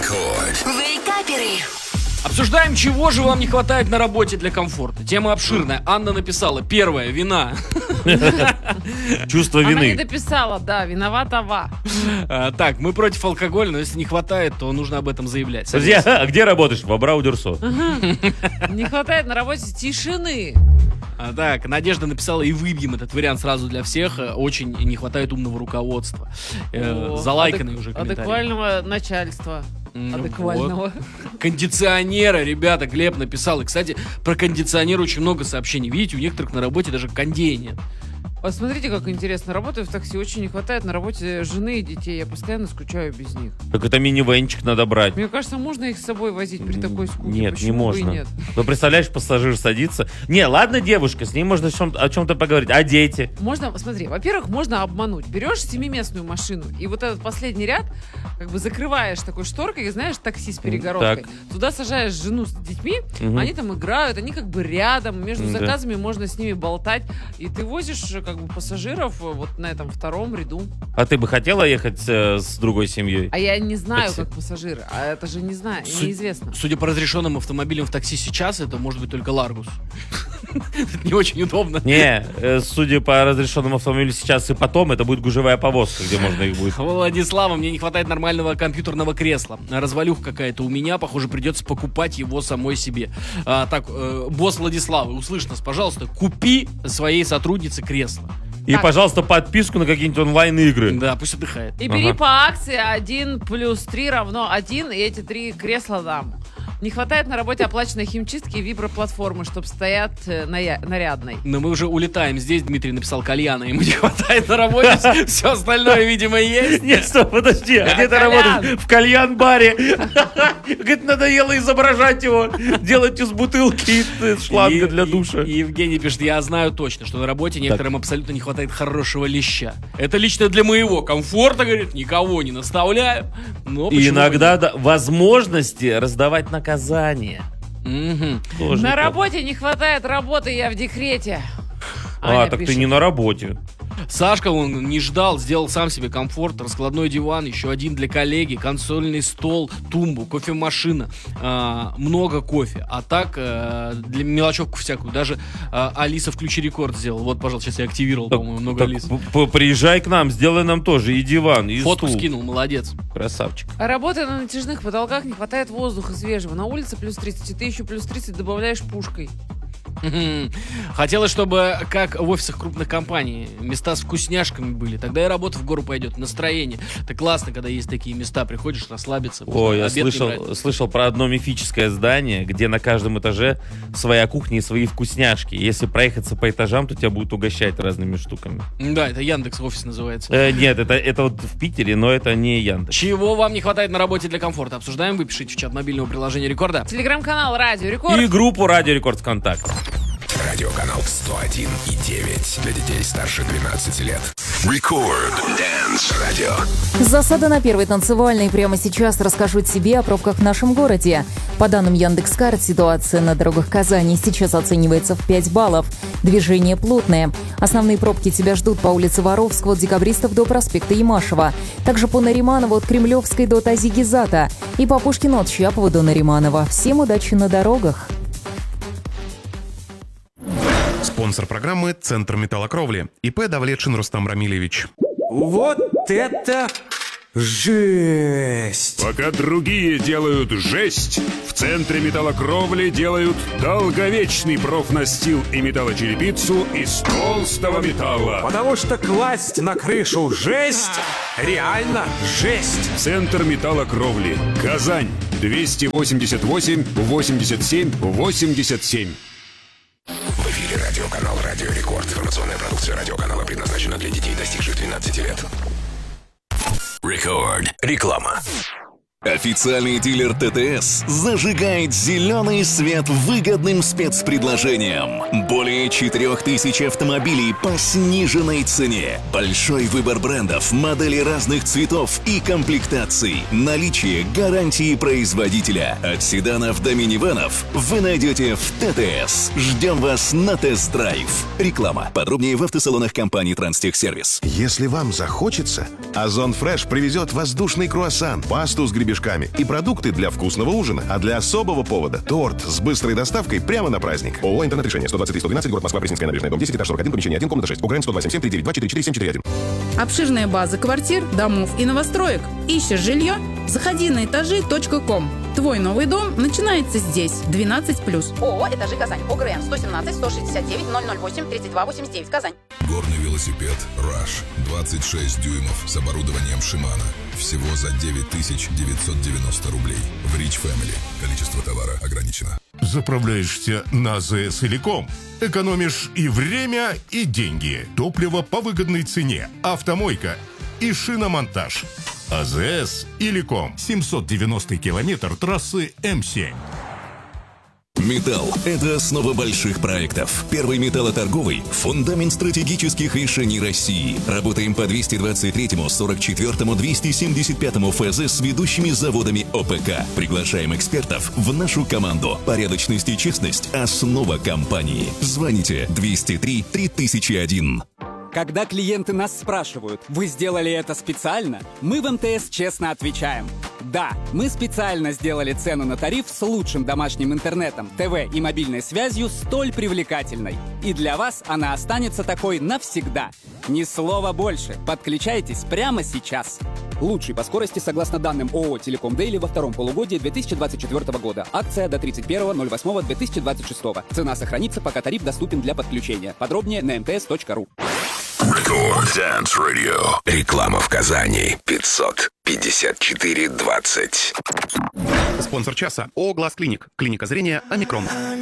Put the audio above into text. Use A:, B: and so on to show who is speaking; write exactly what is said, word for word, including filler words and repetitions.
A: Рекорд.
B: Вейкаперы.
C: Обсуждаем, чего же вам не хватает на работе для комфорта. Тема обширная. Анна написала. Первое, вина.
D: Чувство
E: Она не
D: вины.
E: дописала, да, виноватова.
C: А, Так, мы против алкоголя, но если не хватает, то нужно об этом заявлять.
D: Подожди, а где работаешь? В Абрау-Дюрсо.
E: Не хватает на работе тишины.
C: А, Так, Надежда написала, и выбьем этот вариант сразу для всех. Э, Очень не хватает умного руководства. Э,
E: О,
C: Залайканный
E: адек-
C: уже комментарий.
E: Адеквального начальства.
C: М,
E: Адеквального.
C: вот. Кондиционера, ребята, Глеб написал. И, кстати, про кондиционер очень много сообщений. Видите, у некоторых на работе даже кондея нет.
E: Вот смотрите, как интересно. Работаю в такси, очень не хватает на работе жены и детей. Я постоянно скучаю без них.
D: Так это мини-венчик надо брать.
E: Мне кажется, можно их с собой возить при такой скуке.
D: Нет,
E: Почему
D: не
E: бы
D: можно.
E: и нет?
D: Ну, представляешь, пассажир садится. Не, ладно, девушка, с ней можно о, чем- о чем-то поговорить. А дети?
E: Можно, смотри, во-первых, можно обмануть. Берешь семиместную машину, и вот этот последний ряд как бы закрываешь такой шторкой, знаешь, такси с перегородкой.
D: Так.
E: Туда сажаешь жену с детьми,
D: Мгм.
E: они там играют, они как бы рядом, между
D: Да.
E: заказами можно с ними болтать, и ты возишь как бы пассажиров вот на этом втором ряду.
D: А ты бы хотела ехать э, с другой семьей?
E: А я не знаю,
D: Такси.
E: как пассажиры, а это же не знаю,
C: Су-
E: неизвестно.
C: Судя по разрешенным автомобилям в такси сейчас, это может быть только Ларгус. Это не очень удобно.
D: Не, э, судя по разрешенным автомобилям сейчас и потом, это будет гужевая повозка, где можно их будет.
C: Владислава, мне не хватает нормального компьютерного кресла. Развалюха какая-то у меня, похоже, придется покупать его самой себе. А, так, э, босс Владислава, услышь нас, пожалуйста, купи своей сотруднице кресло.
D: И,
E: Так.
D: пожалуйста, подписку на какие-нибудь онлайн-игры.
C: Да, пусть отдыхает.
E: И бери
D: Ага.
E: по акции один плюс три равно один, и эти три кресла дам. Не хватает на работе оплаченной химчистки и виброплатформы, чтобы стоят э, ная- нарядной.
C: Но мы уже улетаем. Здесь Дмитрий написал кальяна, ему не хватает на работе. Все остальное, видимо, есть.
D: Нет, стоп, подожди, а где ты
E: кальян.
D: работаешь? В кальян-баре. Говорит, надоело изображать его, делать из бутылки э, шланга
C: И-
D: для
C: и-
D: душа.
C: И Евгений пишет, я знаю точно, что на работе некоторым абсолютно не хватает хорошего леща. Это лично для моего комфорта, говорит, никого не наставляю. Но
D: И
C: почему
D: иногда
C: бы
D: да, возможности раздавать наказание.
C: нет? Мгм.
D: Тоже
E: На
D: так.
E: работе не хватает работы, я в декрете.
D: А,
E: Аня
D: так
E: пишет.
D: ты не на работе.
C: Сашка, он не ждал, сделал сам себе комфорт, раскладной диван, еще один для коллеги, консольный стол, тумбу, кофемашина, а, много кофе. А так, а, для мелочевку всякую, даже а, Алиса «Включи рекорд» сделал. Вот, пожалуйста, сейчас я активировал,
D: Так,
C: по-моему, много
D: так
C: Алис.
D: п- п- приезжай к нам, сделай нам тоже и диван, и
C: Фотку
D: стул.
C: скинул, молодец.
D: Красавчик.
E: А работая на натяжных потолках, не хватает воздуха свежего. На улице плюс тридцать, и ты еще плюс тридцать добавляешь пушкой.
C: Мгм. Хотелось, чтобы, как в офисах крупных компаний, места с вкусняшками были. Тогда и работа в гору пойдет, настроение. Это классно, когда есть такие места, приходишь расслабиться.
D: О, я
C: обед не
D: слышал,
C: брать.
D: слышал про одно мифическое здание, где на каждом этаже своя кухня и свои вкусняшки. Если проехаться по этажам, то тебя будут угощать разными штуками.
C: Да, это Яндекс офис называется.
D: Э, нет, это, это вот в Питере, но это не Яндекс.
C: Чего вам не хватает на работе для комфорта? Обсуждаем, вы пишите в чат мобильного приложения Рекорда.
E: Телеграм-канал Радио Рекорд.
D: И группу Радио Рекорд ВКонтакте.
A: Радиоканал сто один и девять для детей старше двенадцати лет. Рекорд. Дэнс радио.
F: Засада на первой танцевальной. Прямо сейчас расскажу тебе о пробках в нашем городе. По данным Яндекс.Карт, ситуация на дорогах Казани сейчас оценивается в пять баллов. Движение плотное. Основные пробки тебя ждут по улице Воровского от Декабристов до проспекта Ямашева. Также по Нариманову от Кремлевской до Тазигизата. И по Пушкину от Щапова до Нариманова. Всем удачи на дорогах.
G: Спонсор программы — Центр металлокровли. ИП Давлетшин Рустам Рамилевич.
H: Вот это жесть!
I: Пока другие делают жесть, в центре металлокровли делают долговечный профнастил и металлочерепицу из толстого металла.
H: Потому что класть на крышу жесть реально жесть.
I: Центр металлокровли. Казань. двести восемьдесят восемь восемьдесят семь восемьдесят семь.
A: В эфире радиоканал Радио Рекорд. Информационная продукция радиоканала предназначена для детей, достигших двенадцати лет. Рекорд. Реклама.
J: Официальный дилер ТТС зажигает зеленый свет выгодным спецпредложением. Более четырех тысяч автомобилей по сниженной цене. Большой выбор брендов, моделей разных цветов и комплектаций. Наличие гарантии производителя. От седанов до минивэнов вы найдете в ТТС. Ждем вас на тест-драйв. Реклама. Подробнее в автосалонах компании Транстехсервис.
K: Если вам захочется, Озон Фреш привезет воздушный круассан, пасту с грибами
B: гребешками и продукты для вкусного ужина. А для особого повода торт с быстрой доставкой прямо на праздник. ООО «Интернет-решение». сто двадцать три сто двенадцать, город Москва, Пресненская набережная, дом десять, этаж сорок один, помещение один, комната шесть. Угрань сто два семь семь три девять два четыре четыре семь четыре один.
K: Обширная база квартир, домов и новостроек. Ищешь жилье? Заходи на этажи точка ком. Твой новый дом начинается здесь. двенадцать плюс.
L: ООО «Этажи Казань». ОГРН сто семнадцать сто шестьдесят девять ноль ноль восемь тридцать два восемьдесят девять. Казань.
A: Горный велосипед Rush. двадцать шесть дюймов с оборудованием Shimano. Всего за девять тысяч девятьсот девяносто рублей. В Rich Family. Количество товара ограничено.
M: Заправляешься на АЗС Иликом. Экономишь и время, и деньги. Топливо по выгодной цене. Автомойка и шиномонтаж. АЗС Иликом. семьсот девяностый километр трассы М семь.
J: Металл – это основа больших проектов. Первый металлоторговый – фундамент стратегических решений России. Работаем по двести двадцать третьему, сорок четвёртому, двести семьдесят пятому ФЗ с ведущими заводами ОПК. Приглашаем экспертов в нашу команду. Порядочность и честность – основа компании. Звоните двести три три тысячи один.
N: Когда клиенты нас спрашивают, вы сделали это специально, мы в МТС честно отвечаем. Да, мы специально сделали цену на тариф с лучшим домашним интернетом, ТВ и мобильной связью столь привлекательной. И для вас она останется такой навсегда. Ни слова больше. Подключайтесь прямо сейчас.
O: Лучший по скорости согласно данным ООО «Телеком Дейли» во втором полугодии две тысячи двадцать четвёртого года. Акция до тридцать первого ноль восьмого две тысячи двадцать шестого. Цена сохранится, пока тариф доступен для подключения. Подробнее на эм тэ эс точка ру.
A: Record Dance Radio. Реклама в Казани. пятьсот пятьдесят четыре двадцать.
G: Спонсор часа ООО «Глаз Клиник». Клиника зрения «Омикрон».